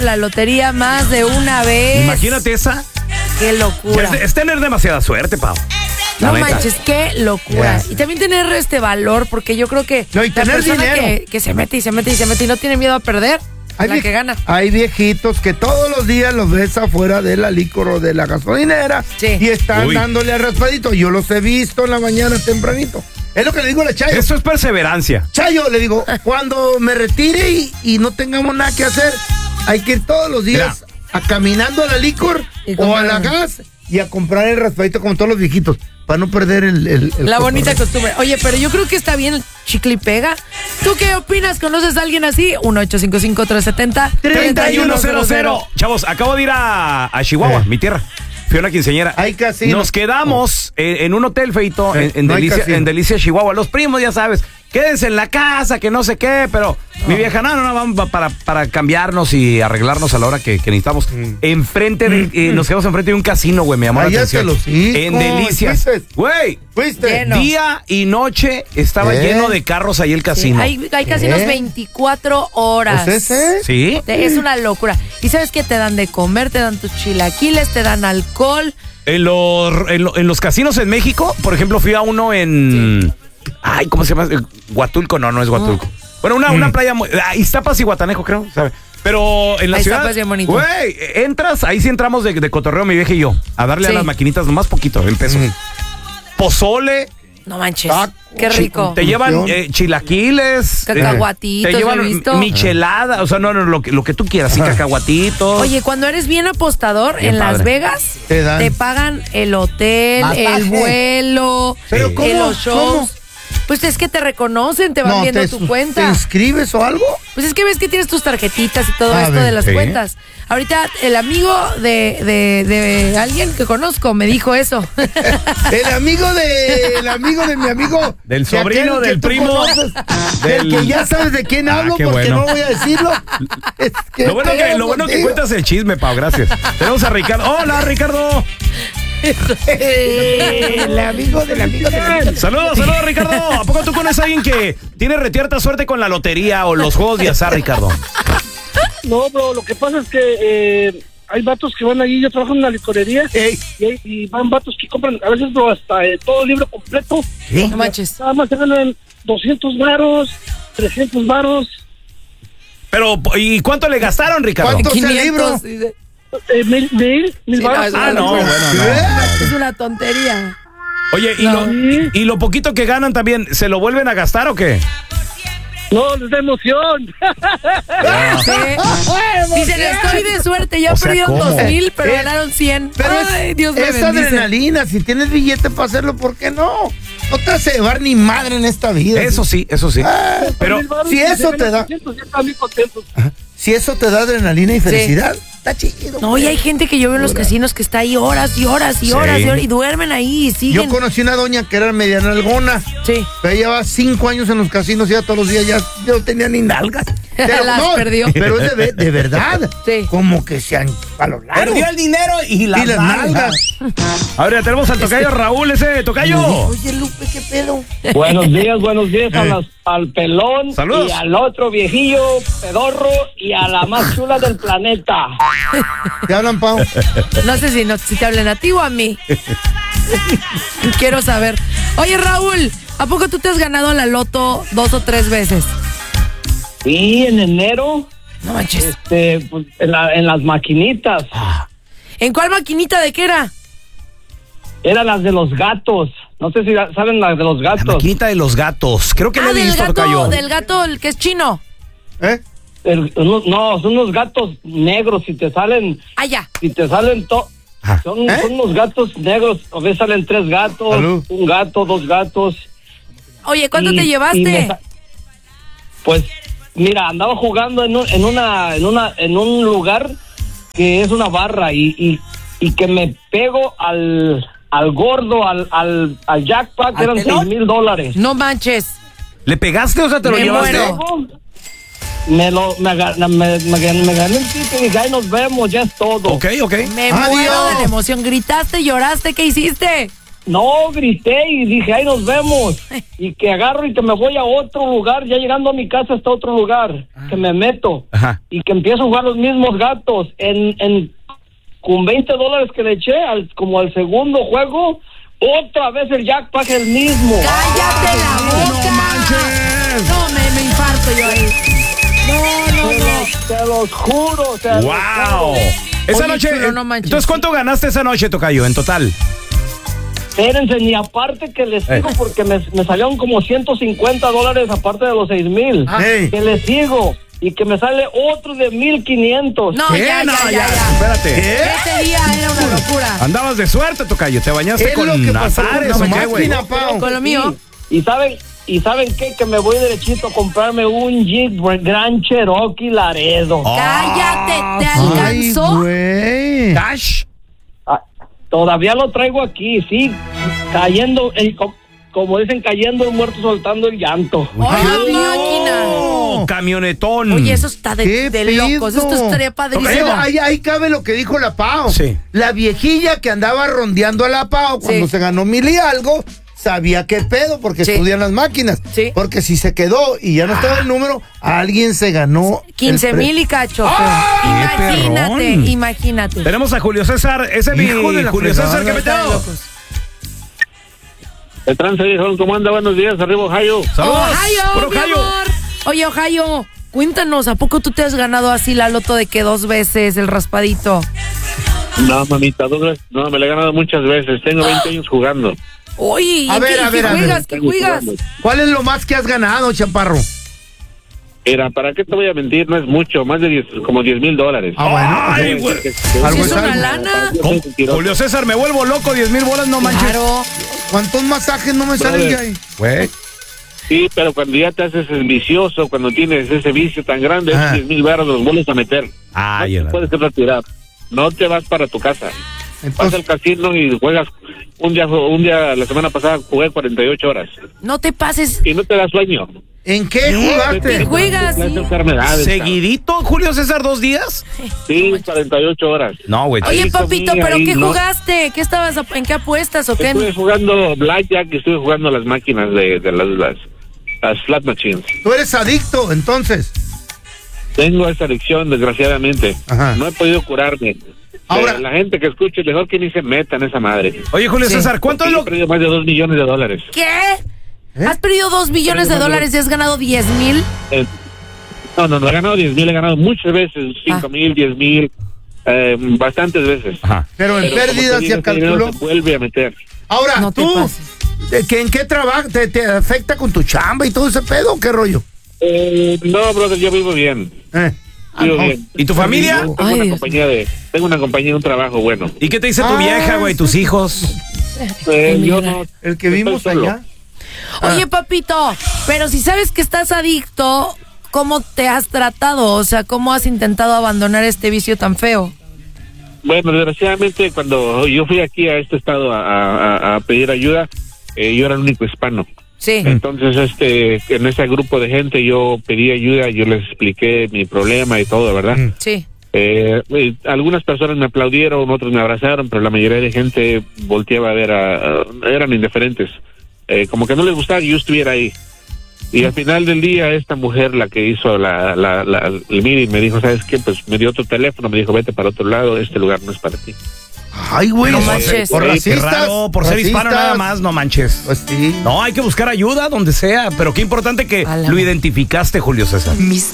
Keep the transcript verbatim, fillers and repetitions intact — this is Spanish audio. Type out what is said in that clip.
la lotería más de una vez. Imagínate esa. Qué locura. Es, es tener demasiada suerte, Pau. No manches, qué locura. Yeah. Y también tener este valor, porque yo creo que no, y la tener persona dinero. Que, que se mete y se mete y se mete y no tiene miedo a perder, hay la vie- que gana. Hay viejitos que todos los días los ves afuera de la licor o de la gasolinera sí. y están Uy. dándole al raspadito. Yo los he visto en la mañana tempranito. Es lo que le digo a la Chayo. Eso es perseverancia. Chayo, le digo, cuando me retire y, y no tengamos nada que hacer, hay que ir todos los días a caminando a la licor o a la gas y a comprar el raspadito como todos los viejitos, para no perder el... el, el la bonita cotorreo. costumbre. Oye, pero yo creo que está bien el chicle y pega. ¿Tú qué opinas? ¿Conoces a alguien así? uno ocho cinco cinco, tres siete cero, treinta y uno cero cero. Chavos, acabo de ir a, a Chihuahua, eh. mi tierra. Fui a una quinceañera. Hay casino. Nos quedamos oh. en, en un hotel, Feito, eh, en, en, no Delicia, en Delicia, Chihuahua. Los primos, ya sabes, quédense en la casa, que no sé qué, pero oh. mi vieja, no, no, no, vamos para, para cambiarnos y arreglarnos a la hora que, que necesitamos. Mm. Enfrente de, eh, nos quedamos enfrente de un casino, güey, me llamó Ay, la atención. Los en Delicias. Güey, día y noche estaba ¿Eh? lleno de carros ahí el casino. Sí, hay, hay casinos ¿Eh? veinticuatro horas. ¿Pues ese? Sí. Es una locura. ¿Y sabes qué? Te dan de comer, te dan tus chilaquiles, te dan alcohol. En los, en, lo, en los casinos en México, por ejemplo, fui a uno en... Sí. Ay, ¿cómo se llama? Huatulco, no, no es Huatulco. Oh. Bueno, una, mm. una playa... Muy, ah, Iztapas y Guatanejo, creo, ¿sabes? Pero en la ahí ciudad... Güey, entras, ahí sí entramos de, de cotorreo, mi vieja y yo, a darle sí. a las maquinitas nomás poquito, en pesos. Mm. Pozole. No manches, ah, qué rico. Te llevan eh, chilaquiles. Cacahuatitos, eh, te llevan michelada, o sea, no, no, lo que, lo que tú quieras, sí, cacahuatitos. Oye, cuando eres bien apostador bien en padre. Las Vegas, te, dan. te pagan el hotel, Masaje. el vuelo, ¿Pero cómo? los shows. ¿Cómo? Pues es que te reconocen, te van no, viendo te, tu cuenta. ¿Te inscribes o algo? Pues es que ves que tienes tus tarjetitas y todo a esto ver, de las ¿sí? cuentas. Ahorita el amigo de, de, de alguien que conozco me dijo eso. El amigo de el amigo de mi amigo. Del sobrino, aquel, del primo. Conoces, del que ya sabes de quién hablo, ah, porque bueno. no voy a decirlo. Es que lo bueno, que, lo bueno que cuentas el chisme, Pau, gracias. Tenemos a Ricardo. Hola, Ricardo. El amigo del amigo del amigo. Saludos, saludos, Ricardo. ¿A poco tú conoces a alguien que tiene retierta suerte con la lotería o los juegos de azar, Ricardo? No, bro, lo que pasa es que eh, hay vatos que van allí, yo trabajo en una licorería y, hay, y van vatos que compran a veces bro, hasta eh, todo el libro completo. ¿Eh? No manches. Nada más se ganan doscientos varos, trescientos varos. Pero, ¿y cuánto le gastaron, Ricardo? ¿Cuánto es el libro? Eh, mil, mil, mil sí, varos. No, ah, no, bueno, no. Es una tontería. Oye, ¿y, no. lo, ¿y lo poquito que ganan también, se lo vuelven a gastar o qué? No, les da emoción. Sí. Dicen, estoy de suerte, ya o sea, perdieron dos mil, pero eh, ganaron cien. Pero Ay, es, Dios me es adrenalina, si tienes billete para hacerlo, ¿por qué no? No te hace llevar ni madre en esta vida. Eso sí, eso sí. Ah, pero si eso te da... Si eso te da adrenalina y felicidad, sí. está chido. No, y hay gente que yo veo en los casinos que está ahí horas y horas y sí. horas y horas y duermen ahí y siguen. Yo conocí una doña que era mediana algona. Sí. Pero ella lleva cinco años en los casinos y ya todos los días ya, ya no tenía ni nalgas. Pero, las no, perdió. Pero es de, de verdad. Sí. Como que se han valorado. Perdió el dinero y las, y las nalgas. nalgas. Ahora tenemos al tocayo Raúl, ese tocayo. Oye, Lupe, ¿qué pedo? Buenos días, buenos días a las, al pelón. Saludos. Y al otro viejillo pedorro y a la más chula del planeta. ¿Te hablan, Pau? No sé si, no, si te hablan a ti o a mí. Quiero saber. Oye, Raúl, ¿a poco tú te has ganado la loto dos o tres veces? Sí, en enero. No manches. Este, pues, en, la, en las maquinitas. ¿En cuál maquinita? ¿De qué era? Eran las de los gatos. No sé si saben las de los gatos. La maquinita de los gatos. Creo que ah, lo he del visto, gato, tocayo. del gato, el que es chino. ¿Eh? El, no, son unos gatos negros. Si te salen... Ah, ya. Si te salen... To, son, ¿Eh? son unos gatos negros. A veces salen tres gatos. Salud. Un gato, dos gatos. Oye, ¿cuánto y, te llevaste? Me, pues... Mira, andaba jugando en, un, en una en una en un lugar que es una barra y, y, y que me pego al al gordo, al al, al jackpot, que eran seis mil dólares. No manches. ¿Le pegaste o sea te lo me llevaste? Muero. Me lo me, me, me, me, me gané el ticket y dije, ahí nos vemos, ya es todo. Ok, ok. Me Adiós. muero de la emoción. ¿Gritaste, lloraste? ¿Qué hiciste? no, grité y dije, ahí nos vemos. Y que agarro y que me voy a otro lugar, ya llegando a mi casa hasta otro lugar, ah. que me meto. Ajá. Y que empiezo a jugar los mismos gatos. En, en con veinte dólares que le eché, al, como al segundo juego, otra vez el jackpot es el mismo. ¡Cállate la boca! ¡No manches! No, me, me infarto yo ahí. No, no, no. Te los juro. Te ¡Wow! los juro. Esa Oye, noche, pero no manches. Entonces, ¿cuánto ganaste esa noche, tocayo, en total? Espérense, ni aparte que les sigo, eh. porque me, me salieron como ciento cincuenta dólares aparte de los seis mil. Ah. Que les sigo. Y que me sale otro de mil quinientos. No, ¿Qué? ya, no, ya, ya, ya, ya. Espérate. ¿Qué? Ese día era una locura. Andabas de suerte, tocayo. Te bañaste es con azares, no, ¿o qué, güey? Con lo mío. Y, y saben, y saben qué, que me voy derechito a comprarme un Jeep Grand Cherokee Laredo. Oh. Cállate, ¿te alcanzó? Ay, Cash. Ah, todavía lo traigo aquí, sí, cayendo, el, como dicen, cayendo el muerto, soltando el llanto. ¡Ay, máquina! Oh, camionetón. Oye, eso está de, de locos. Esto estaría padrísimo. Ahí, ahí cabe lo que dijo la Pao. Sí. La viejilla que andaba rondeando a la Pao cuando sí. se ganó mil y algo, sabía qué pedo porque sí. estudian las máquinas. Sí. Porque si se quedó y ya no estaba el número, alguien se ganó quince mil y cacho. ¡Ah! Imagínate, imagínate. Tenemos a Julio César, ese mi Julio César que metió. El trance, viejo, ¿cómo anda? Buenos días, arriba Ohio. ¡Saludos! ¡Ohio, mi amor! Oye, Ohio, cuéntanos, ¿a poco tú te has ganado así la loto de que dos veces el raspadito? No, mamita, dos veces. No, me la he ganado muchas veces. Tengo veinte años jugando. Oye, a ver, ¿qué, a ver, ¿qué a juegas? ver. ¿Qué juegas? ¿Cuál es lo más que has ganado, Chaparro? Mira, ¿para qué te voy a mentir? No es mucho, más de diez, como diez mil dólares. Ah, bueno. Ay, güey. ¿Sí es una lana? Julio César, me vuelvo loco, diez mil bolas, no manches. Claro. ¿Cuántos masajes no me salen de ahí? Güey. Sí, pero cuando ya te haces el vicioso, cuando tienes ese vicio tan grande, esos diez mil barras los vuelves a meter. Ah, no te puedes retirar. No te vas para tu casa. Entonces, vas al casino y juegas. Un día, un día, la semana pasada jugué cuarenta y ocho horas. No te pases. Y no te da sueño. ¿En qué jugaste? ¿Qué juegas? Sí. ¿Seguidito, Julio César, dos días? Sí, cuarenta y ocho horas. No, güey. Oye, papito, ¿pero ahí, qué no. jugaste? ¿Qué estabas, en qué apuestas o qué? Estuve jugando blackjack y estuve jugando las máquinas de, de las, las, las flat machines. Tú eres adicto, entonces. Tengo esa adicción, desgraciadamente. Ajá. No he podido curarme. Ahora, la gente que escuche, mejor que ni se meta en esa madre. Oye, Julio sí. César, ¿cuánto es lo...? He perdido más de dos millones de dólares. ¿Qué? ¿Eh? ¿Has perdido dos millones de dólares y has ganado diez mil? Eh, no, no, no he ganado diez mil, he ganado muchas veces, cinco mil, diez mil, eh, bastantes veces. Ajá. Pero en pérdidas ya calculó. Se vuelve a meter. Ahora, no tú, ¿que ¿en qué trabajo? ¿Te, ¿Te afecta con tu chamba y todo ese pedo o qué rollo? Eh, no, brother, yo vivo bien. Eh. Vivo ah, bien. ¿Y tu familia? Tengo, tengo una compañía de, tengo una compañía, un trabajo bueno. ¿Y qué te dice tu vieja, güey, tus hijos? Eh, yo no, el que vimos allá. Oye, papito, pero si sabes que estás adicto, ¿cómo te has tratado? O sea, ¿cómo has intentado abandonar este vicio tan feo? Bueno, desgraciadamente, cuando yo fui aquí a este estado a, a, a pedir ayuda, eh, yo era el único hispano. Sí. Entonces, este, en ese grupo de gente yo pedí ayuda, yo les expliqué mi problema y todo, ¿verdad? Sí. Eh, algunas personas me aplaudieron, otros me abrazaron, pero la mayoría de gente volteaba a ver a, a eran indiferentes. Eh, como que no les gustaba que yo estuviera ahí. Y al final del día, esta mujer, la que hizo la, la, la, el meeting, me dijo, ¿sabes qué? Pues me dio otro teléfono, me dijo, vete para otro lado, este lugar no es para ti. Ay, güey, no no manches. Por racistas, raro, por ser racistas. hispano nada más, no manches. Pues sí. No, hay que buscar ayuda donde sea, pero qué importante que lo identificaste, Julio César. Mis